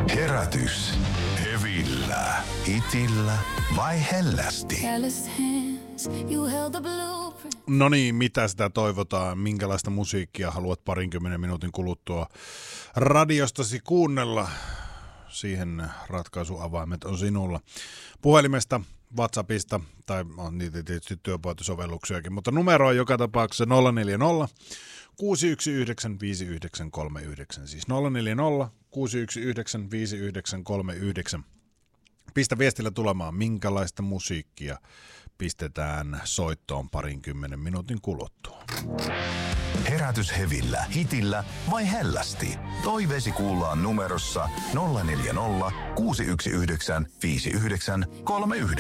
Herätys. Hevillä. Hitillä vai hellästi? No niin, mitä sitä toivotaan? Minkälaista musiikkia haluat 20 minuutin kuluttua radiostasi kuunnella? Siihen ratkaisuavaimet on sinulla. Puhelimesta, WhatsAppista tai on niitä tietysti työpuhelusovelluksiakin, mutta numero on joka tapauksessa 040 619 5939, siis 040 619 5939. Pistä viestillä tulemaan, minkälaista musiikkia pistetään soittoon 20 minuutin kuluttua. Herätys hevillä, hitillä vai hellästi? Toiveesi kuullaan numerossa 040 619 5939.